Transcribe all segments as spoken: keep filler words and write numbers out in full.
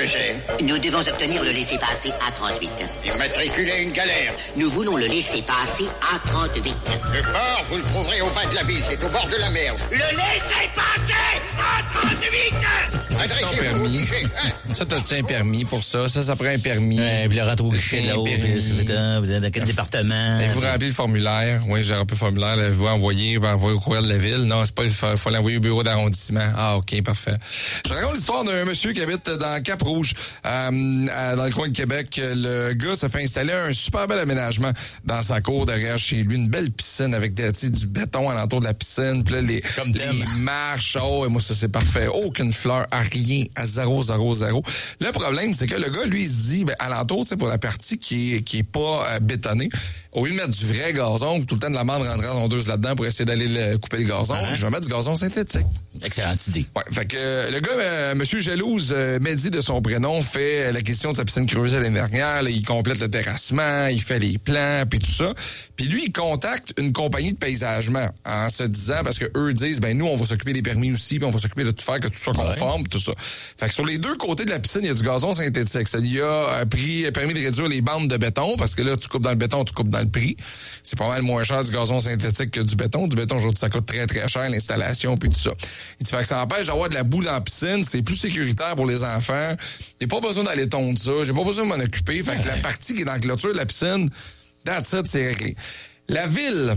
que c'est? Nous devons obtenir le laissez-passer A trente-huit. Immatriculer une galère. Nous voulons le laissez-passer A trente-huit. Le port, vous le trouverez au bas de la ville, c'est au bord de la mer. Le laissez-passer A trente-huit! Ton permis. Ça, t'as-tu un permis pour ça? Ça, ça prend un permis. Ouais, puis le rentre au guichet de là-haut. Dans quel département? Et vous remplissez le formulaire. Oui, j'ai rempli le formulaire. Vous envoyez, vous envoyez au courrier de la ville. Non, c'est pas, il faut, faut l'envoyer au bureau d'arrondissement. Ah, OK, parfait. Je raconte l'histoire d'un monsieur qui habite dans Cap-Rouge, euh, dans le coin de Québec. Le gars se fait installer un super bel aménagement dans sa cour derrière chez lui. Une belle piscine avec des, du béton alentour de la piscine. Puis là, les, Comme les marches. Oh, et moi, ça, c'est parfait. Aucune fleur, à rien, à zéro, zéro, zéro. Le problème, c'est que le gars, lui, il se dit, ben, alentour, tu sais, pour la partie qui est, qui est pas euh, bétonnée, au lieu de mettre du vrai gazon, tout le temps de la merde rentrer en ondeuse là-dedans pour essayer d'aller le, couper le gazon, uh-huh. je vais mettre du gazon synthétique. Excellente idée. Ouais, fait que euh, le gars, euh, Monsieur Jalouse, euh, Mehdi de son prénom, fait la question de sa piscine creusée l'année dernière. Là, il complète le terrassement, il fait les plans, puis tout ça. Puis lui, il contacte une compagnie de paysagement en se disant, parce que eux disent, ben nous, on va s'occuper des permis aussi, puis on va s'occuper de tout faire que tout soit conforme, ouais. tout ça. Fait que sur les deux côtés de la piscine, il y a du gazon synthétique. Ça lui a euh, pris, permis de réduire les bandes de béton, parce que là, tu coupes dans le béton, tu coupes dans le prix. C'est pas mal moins cher du gazon synthétique que du béton. Du béton, aujourd'hui, ça coûte très, très cher, l'installation, puis tout ça. Il fait que ça empêche d'avoir de la boue dans la piscine. C'est plus sécuritaire pour les enfants. J'ai pas besoin d'aller tondre ça. J'ai pas besoin de m'en occuper. Fait que la partie qui est dans la clôture de la piscine, that's it, c'est réglé. La ville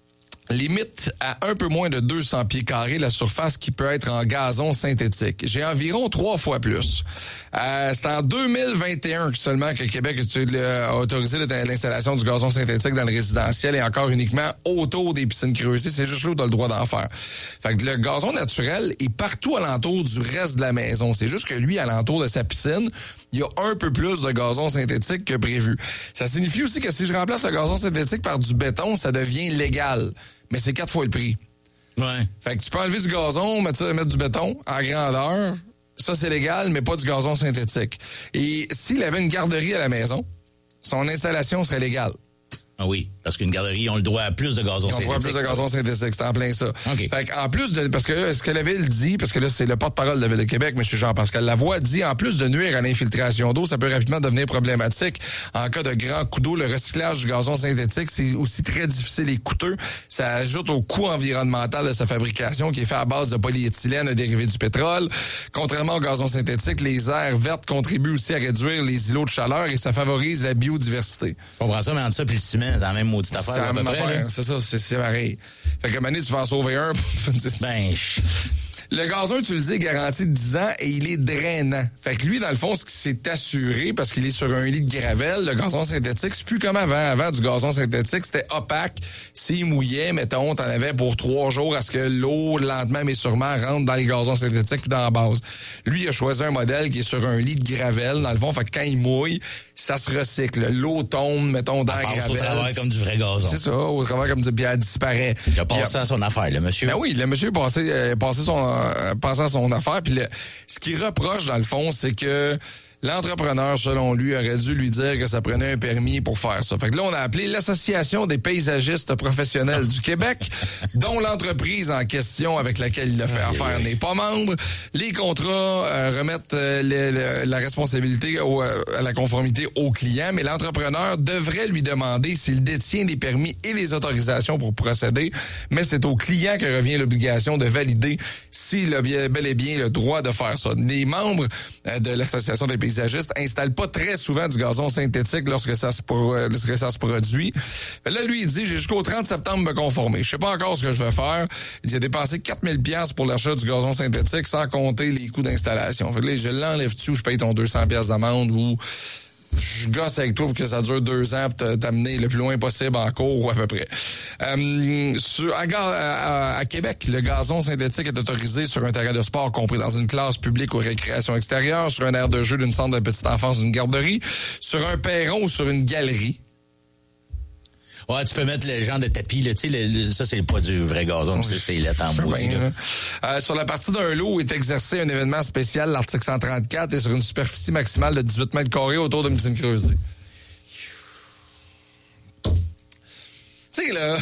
limite à un peu moins de deux cents pieds carrés la surface qui peut être en gazon synthétique. J'ai environ trois fois plus. Euh, c'est en deux mille vingt et un seulement que Québec a autorisé l'installation du gazon synthétique dans le résidentiel et encore uniquement autour des piscines creusées. C'est juste là où tu as le droit d'en faire. Fait que le gazon naturel est partout alentour du reste de la maison. C'est juste que lui, alentour de sa piscine, il y a un peu plus de gazon synthétique que prévu. Ça signifie aussi que si je remplace le gazon synthétique par du béton, ça devient légal. Mais c'est quatre fois le prix. Ouais. Fait que tu peux enlever du gazon, mettre, ça, mettre du béton en grandeur. Ça, c'est légal, mais pas du gazon synthétique. Et s'il avait une garderie à la maison, son installation serait légale. Ah oui, parce qu'une garderie, on le droit à plus de gazon synthétique. On le droit à plus de gazon synthétique, c'est en plein ça. Okay. Fait qu'en plus de, parce que là, ce que la Ville dit, parce que là, c'est le porte-parole de la Ville de Québec, M. Jean-Pascal Lavoie, dit, en plus de nuire à l'infiltration d'eau, ça peut rapidement devenir problématique. En cas de grand coup d'eau, le recyclage du gazon synthétique, c'est aussi très difficile et coûteux. Ça ajoute au coût environnemental de sa fabrication, qui est fait à base de polyéthylène, un dérivé du pétrole. Contrairement au gazon synthétique, les aires vertes contribuent aussi à réduire les îlots de chaleur et ça favorise la biodiversité. Je comprends ça, mais entre ça puis le ciment, c'est la même maudite affaire. C'est la même affaire, près, c'est ça, c'est, c'est pareil. Fait que maintenant, tu vas en sauver un. Ben... Le gazon utilisé est garanti de dix ans et il est drainant. Fait que lui, dans le fond, ce qui s'est assuré, parce qu'il est sur un lit de gravelle, le gazon synthétique, c'est plus comme avant. Avant, du gazon synthétique, c'était opaque. S'il mouillait, mettons, t'en avais pour trois jours à ce que l'eau, lentement mais sûrement, rentre dans les gazons synthétiques puis dans la base. Lui, il a choisi un modèle qui est sur un lit de gravelle, dans le fond. Fait que quand il mouille, ça se recycle. L'eau tombe, mettons, dans la gravelle. Au travail comme du vrai gazon. C'est ça, au travail comme du... Puis elle disparaît. Il a passé à son affaire, le monsieur. Ben oui, le monsieur a passé, euh, passé son... Euh, pensant à son affaire. Puis le, ce qu'il reproche, dans le fond, c'est que l'entrepreneur, selon lui, aurait dû lui dire que ça prenait un permis pour faire ça. Fait que là, on a appelé l'Association des paysagistes professionnels du Québec, dont l'entreprise en question avec laquelle il a fait affaire n'est pas membre. Les contrats euh, remettent euh, le, le, la responsabilité au, euh, à la conformité au client, mais l'entrepreneur devrait lui demander s'il détient les permis et les autorisations pour procéder, mais c'est au client que revient l'obligation de valider s'il a bien, bel et bien le droit de faire ça. Les membres euh, de l'Association des paysagistes installe pas très souvent du gazon synthétique lorsque ça se, pro- lorsque ça se produit. Mais là, lui, il dit, j'ai jusqu'au trente septembre me conformer. Je sais pas encore ce que je vais faire. Il a dépensé quatre mille dollars pour l'achat du gazon synthétique sans compter les coûts d'installation. Fait que là, je l'enlève-tu ou je paye ton deux cents dollars d'amende ou je gosse avec toi pour que ça dure deux ans pour t'amener le plus loin possible en cours ou à peu près. Euh, sur, à, à, à Québec, le gazon synthétique est autorisé sur un terrain de sport compris dans une classe publique ou récréation extérieure, sur un aire de jeu d'une centre de petite enfance d'une garderie, sur un perron ou sur une galerie. Ouais, tu peux mettre le genre de tapis, là, tu sais, ça, c'est pas du vrai gazon, oui, c'est lettre en maudit, là. Euh, sur la partie d'un lot où est exercé un événement spécial, l'article cent trente-quatre, est sur une superficie maximale de dix-huit mètres carrés autour d'une piscine creusée. Tu sais, là,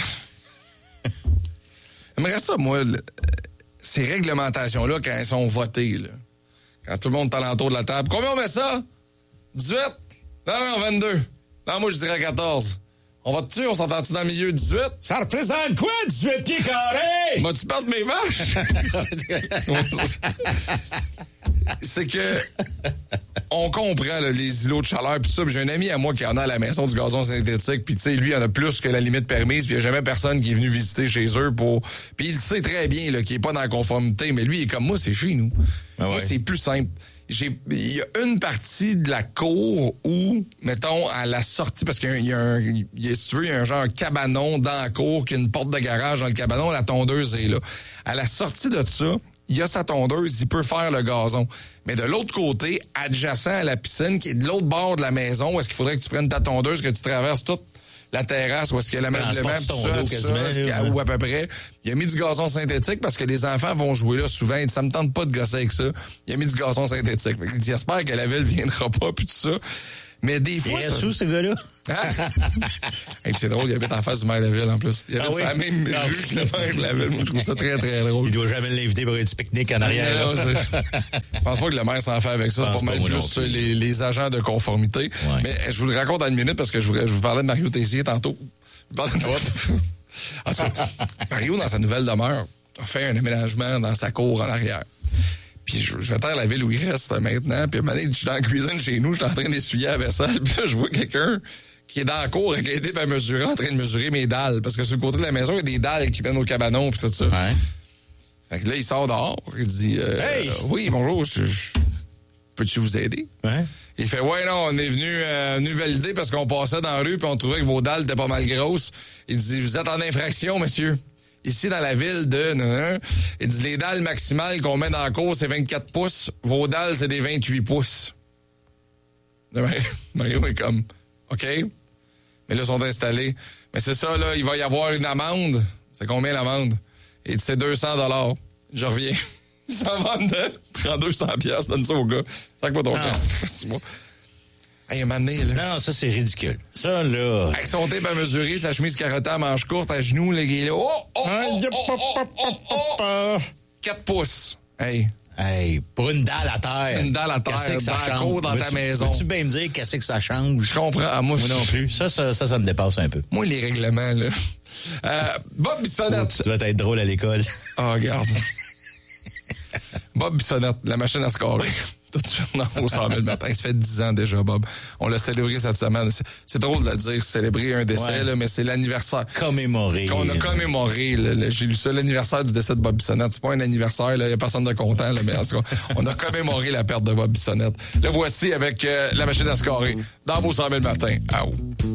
j'aimerais ça, moi, le, ces réglementations-là, quand elles sont votées, là, Quand tout le monde est alentour de la table. Combien on met ça? dix-huit? Non, non, vingt-deux. Non, moi, je dirais quatorze. On va te tuer, on s'entend-tu dans le milieu dix-huit? Ça représente quoi, dix-huit pieds carrés? Vas-tu perdre mes vaches? C'est que on comprend là, les îlots de chaleur pis ça. Pis j'ai un ami à moi qui en a à la maison du gazon synthétique. Puis tu sais, lui, il en a plus que la limite permise. Puis il n'y a jamais personne qui est venu visiter chez eux pour. Puis il sait très bien là, qu'il est pas dans la conformité. Mais lui, il est comme moi, c'est chez nous. Ah ouais. Moi, c'est plus simple. J'ai, il y a une partie de la cour où, mettons, à la sortie, parce qu'il y a un, il y a, si tu veux, il y a un genre cabanon dans la cour, qui a une porte de garage dans le cabanon, la tondeuse est là. À la sortie de ça, il y a sa tondeuse, il peut faire le gazon. Mais de l'autre côté, adjacent à la piscine, qui est de l'autre bord de la maison, où est-ce qu'il faudrait que tu prennes ta tondeuse, que tu traverses toute la terrasse, où est-ce qu'il y a l'ameublement, tout ça, tout ça, ou à peu près. Il a mis du gazon synthétique parce que les enfants vont jouer là souvent. Et ça me tente pas de gosser avec ça. Il a mis du gazon synthétique. Il j'espère que la ville viendra pas, puis tout ça. Mais des fois... Il reste où, ce gars-là? Hein? Et c'est drôle, il habite en face du maire de la ville, en plus. Il habite ah oui? sur la même ah, rue que le maire de la ville. Moi, je trouve ça très, très drôle. Il doit jamais l'inviter pour un petit pique-nique en arrière. Non, non, je pense pas que le maire s'en fait avec ça. C'est pas mal plus les, les agents de conformité. Ouais. Mais je vous le raconte dans une minute parce que je vous, je vous parlais de Mario Tessier tantôt. Je vous parlais de... En tout cas, Mario, dans sa nouvelle demeure, a fait un aménagement dans sa cour en arrière. Puis je, je vais taire la ville où il reste maintenant. Puis à un moment donné, je suis dans la cuisine chez nous, je suis en train d'essuyer la vaisselle. Puis là, je vois quelqu'un qui est dans la cour avec un tape à mesurer, en train de mesurer mes dalles. Parce que sur le côté de la maison, il y a des dalles qui mènent au cabanon puis tout ça. Ouais. Fait que là, il sort dehors. Il dit euh, hey! euh, oui, bonjour, je, je, peux-tu vous aider? Ouais. Il fait ouais, non, on est venu, euh, venu valider parce qu'on passait dans la rue puis on trouvait que vos dalles étaient pas mal grosses. Il dit vous êtes en infraction, monsieur. Ici, dans la ville de... Non, non, il dit, les dalles maximales qu'on met dans la cour, c'est vingt-quatre pouces. Vos dalles, c'est des vingt-huit pouces. Mario est comme, OK. Mais là, ils sont installés. Mais c'est ça, là, il va y avoir une amende. C'est combien l'amende? Il dit, c'est deux cents dollars. Je reviens. Ils s'en vendent de... Prends deux cents piastres, donne ça au gars. Sac pas ton camp. C'est moi. Hey, un moment donné, là. Non, ça, c'est ridicule. Ça, là... Avec son tape à mesurer, sa chemise carottée à manches courtes, à genoux, le gars, là. Oh, oh, oh, oh, oh, oh, oh, oh. quatre pouces. Hey. Hey, pour une dalle à terre. Une dalle à terre, qu'est-ce que ça dans, change? dans ta maison. Peux-tu bien me dire qu'est-ce que ça change? Je comprends. Ah, moi, moi non plus. Ça, ça, ça, ça me dépasse un peu. Moi, les règlements, là. Euh, Bob Bissonnette. Oh, tu dois être drôle à l'école. Oh, regarde. Bob Bissonnette, la machine à scorer. Tout de suite, non, au cent mille le matin. Ça fait dix ans déjà, Bob. On l'a célébré cette semaine. C'est, c'est drôle de le dire, célébrer un décès, ouais. là, mais c'est l'anniversaire. Commémoré. Qu'on a commémoré. Là, là, j'ai lu ça, l'anniversaire du décès de Bob Bissonnette. C'est pas un anniversaire, il n'y a personne de content, là, mais en tout cas, on a commémoré la perte de Bob Bissonnette. Le voici avec euh, la machine à scorer dans vos cent mille le matin. Ah,